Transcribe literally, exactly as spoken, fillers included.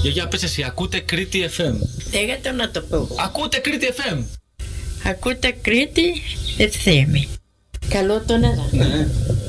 Γιαγιά, πες εσύ, ακούτε Κρήτη εφ εμ. Λέγατε να το πω. Ακούτε Κρήτη εφ εμ. Ακούτε Κρήτη εφ εμ. Καλό τον έδα. Ναι.